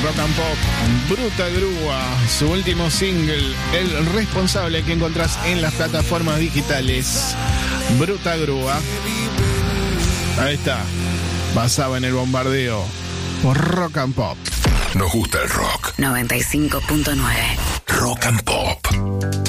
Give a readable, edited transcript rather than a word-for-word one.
Rock and Pop, Bruta Grúa, su último single, El Responsable, que encontrás en las plataformas digitales. Bruta Grúa. Ahí está. Basado en el bombardeo por Rock and Pop. Nos gusta el rock. 95.9 Rock and Pop.